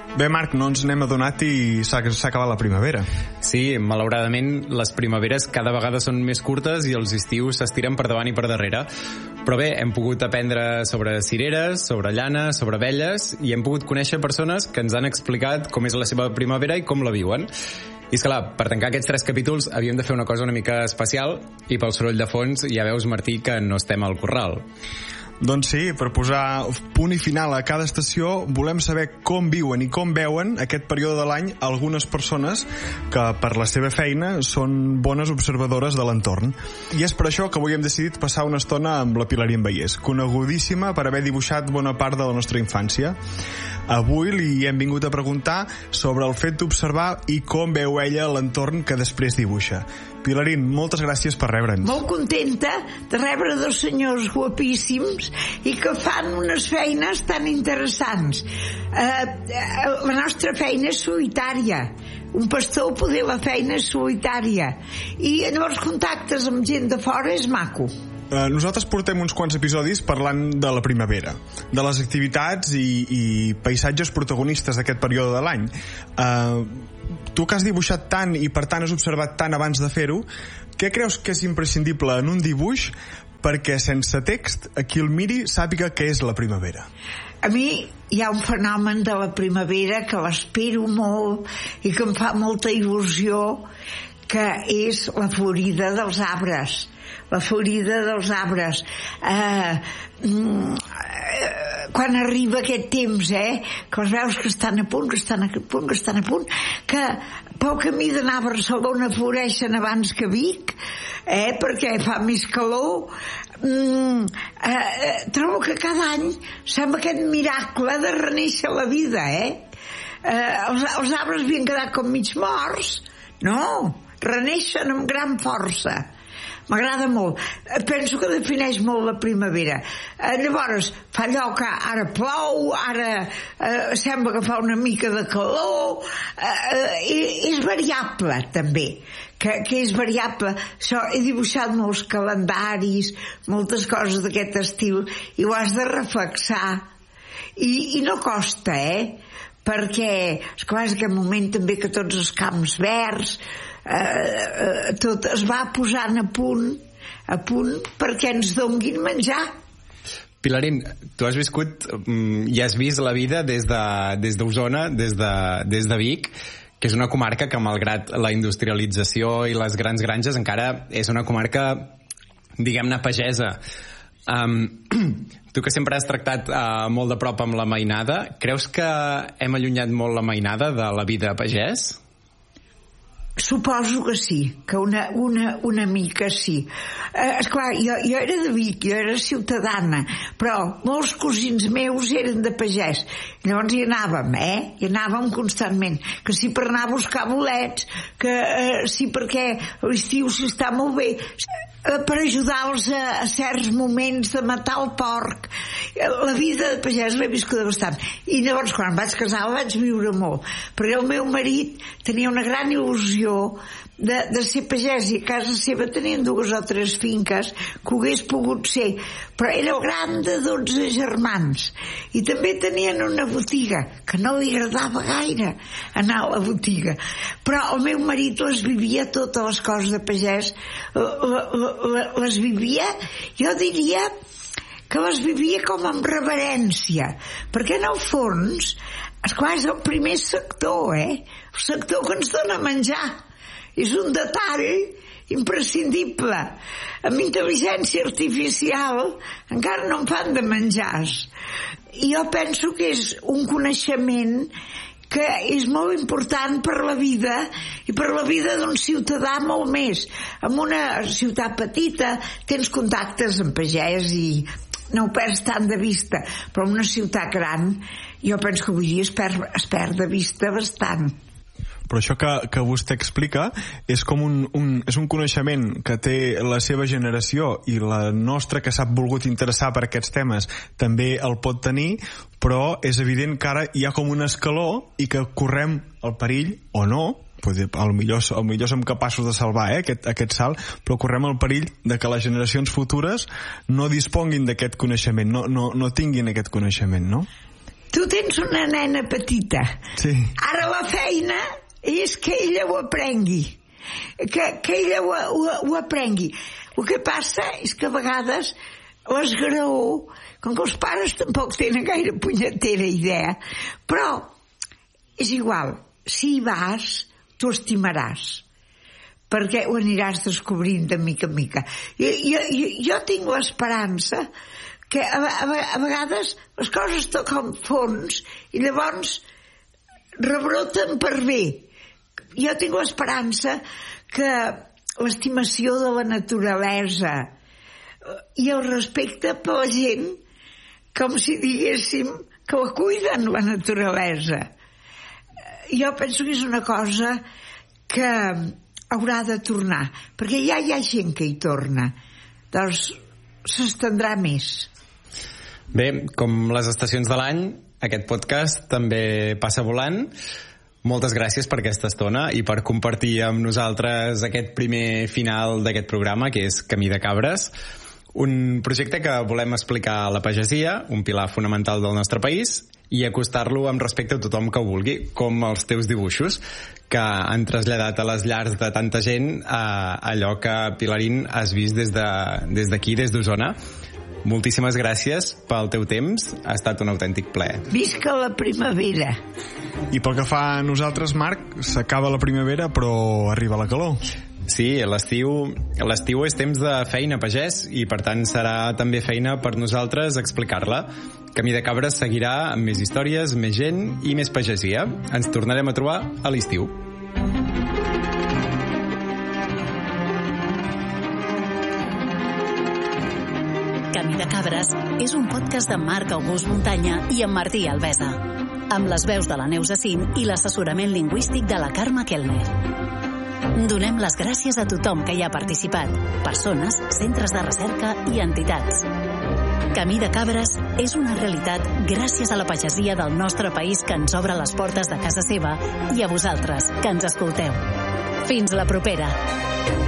Bé, Marc, no ens n'hem adonat i s'ha acabat la primavera. Sí, malauradament les primaveres cada vegada són més curtes i els estius s'estiren per davant i per darrere. Però bé, hem pogut aprendre sobre cireres, sobre llana, sobre abelles, i hem pogut conèixer persones que ens han explicat com és la seva primavera i com la viuen. I és clar, per tancar aquests 3 capítols havíem de fer una cosa una mica especial, i pel soroll de fons ja veus, Martí, que no estem al corral. Doncs sí, per posar punt i final a cada estació volem saber com viuen i com veuen aquest període de l'any algunes persones que per la seva feina són bones observadores de l'entorn. I és per això que avui hem decidit passar una estona amb la Pilarín Bayés, conegudíssima per haver dibuixat bona part de la nostra infància. Avui li hem vingut a preguntar sobre el fet d'observar i com veu ella l'entorn que després dibuixa. Pilarín, moltes gràcies per rebre'ns. Molt contenta de rebre 2 senyors guapíssims i que fan unes feines tan interessants. La nostra feina és solitària. Un pastor poder la feina és solitària. I llavors contactes amb gent de fora és maco. Nosaltres portem uns quants episodis parlant de la primavera, de les activitats i paisatges protagonistes d'aquest període de l'any. Tu que has dibuixat tant i per tant has observat tant abans de fer-ho, què creus que és imprescindible en un dibuix perquè sense text a qui el miri sàpiga què és la primavera? A mi hi ha un fenomen de la primavera que l'espero molt i que em fa molta il·lusió, que és la florida dels arbres. La florida dels arbres. Quan arriba aquest temps, que els veus que estan a punt, que pel camí d'anar a Barcelona floreixen abans que Vic, perquè fa més calor. Trobo que cada any sembla aquest miracle de renéixer la vida, els arbres havien quedat com mig morts. No, reneixen amb gran força. M'agrada molt. Penso que defineix molt la primavera. Llavors, fa allò que ara plou, ara sembla que fa una mica de calor. És variable, també. Que és variable. He dibuixat molts calendaris, moltes coses d'aquest estil, i ho has de reflexar. I no costa, perquè, esclar, és aquest moment també que tots els camps verds, tot es va posant a punt perquè ens donguin menjar. Pilarín, tu has viscut i has vist la vida des d'Osona, des de Vic, que és una comarca que, malgrat la industrialització i les grans granges, encara és una comarca, diguem-ne, pagesa. Tu que sempre has tractat molt de prop amb la mainada, creus que hem allunyat molt la mainada de la vida pagès? Suposo que sí, que una mica sí. Esclar, jo era de Vic, jo era ciutadana, però molts cosins meus eren de pagès. Llavors hi anàvem constantment. Que sí per anar a buscar bolets, que sí perquè l'estiu s'està molt bé, per ajudar-los a certs moments de matar el porc. La vida de pagès l'he viscuda bastant. I llavors, quan em vaig casar, la vaig viure molt. Perquè el meu marit tenia una gran il·lusió de ser pagès, i a casa seva tenien 2 o 3 finques que ho hagués pogut ser, però era el gran de 12 germans, i també tenien una botiga que no li agradava gaire anar a la botiga, però el meu marit les vivia, totes les coses de pagès les vivia, jo diria que les vivia com amb reverència, perquè en el fons, esclar, és el primer sector, el sector que ens dona menjar. És un detall imprescindible. Amb intel·ligència artificial encara no en fan de menjars. I jo penso que és un coneixement que és molt important per la vida, i per la vida d'un ciutadà molt més. En una ciutat petita tens contactes amb pagès i no ho perds tant de vista, però en una ciutat gran jo penso que avui dia es perd de vista bastant. Però això que vostè explica és com és un coneixement que té la seva generació, i la nostra, que s'ha volgut interessar per aquests temes, també el pot tenir, però és evident que ara hi ha com un escaló i que correm el perill, o no, al millor som capaços de salvar aquest salt, però correm el perill de que les generacions futures no disponguin d'aquest coneixement, no tinguin aquest coneixement, no? tu tens una nena petita. Sí. Ara la feina és que ella ho aprengui. Que ella ho aprengui. El que passa és que a vegades l'esgraó, com que els pares tampoc tenen gaire punyetera idea, però és igual, si hi vas, t'ho estimaràs, perquè ho aniràs descobrint de mica en mica. Jo tinc l'esperança que a vegades les coses toquen fons i llavors rebroten per bé. Jo tinc l'esperança que l'estimació de la naturalesa i el respecte per la gent, com si diguéssim que la cuiden, la naturalesa. Jo penso que és una cosa que haurà de tornar, perquè ja hi ha gent que hi torna, doncs s'estendrà més. Bé, com les estacions de l'any, aquest podcast també passa volant. Moltes gràcies per aquesta estona i per compartir amb nosaltres aquest primer final d'aquest programa, que és Camí de Cabres, un projecte que volem explicar a la pagesia, un pilar fonamental del nostre país, i acostar-lo amb respecte a tothom que ho vulgui, com els teus dibuixos, que han traslladat a les llars de tanta gent allò que, Pilarín, has vist des d'aquí, des d'Osona. Moltíssimes gràcies pel teu temps, ha estat un autèntic plaer. Visca la primavera. I pel que fa a nosaltres, Marc, s'acaba la primavera però arriba la calor. Sí, l'estiu és temps de feina, pagès, i per tant serà també feina per nosaltres explicar-la. Camí de Cabres seguirà amb més històries, més gent i més pagesia. Ens tornarem a trobar a l'estiu. Camí de Cabres és un podcast de Marc August Muntanya i en Martí Alvesa, amb les veus de la Neus Acín i l'assessorament lingüístic de la Carme Kellner. Donem les gràcies a tothom que hi ha participat, persones, centres de recerca i entitats. Camí de Cabres és una realitat gràcies a la pagesia del nostre país que ens obre les portes de casa seva i a vosaltres, que ens escolteu. Fins la propera!